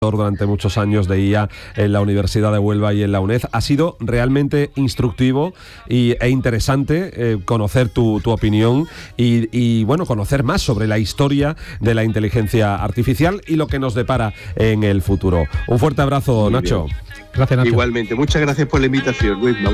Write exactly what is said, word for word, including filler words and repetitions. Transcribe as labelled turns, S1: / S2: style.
S1: durante muchos años de I A en la Universidad de Huelva y en la UNED. Ha sido realmente instructivo y, e interesante eh, conocer tu, tu opinión y, y, bueno, conocer más sobre la historia de la inteligencia artificial y lo que nos depara en el futuro. Un fuerte abrazo,
S2: Muy
S1: Nacho.
S2: bien.
S3: Gracias, Nacho.
S2: Igualmente, muchas gracias por la invitación, Luis.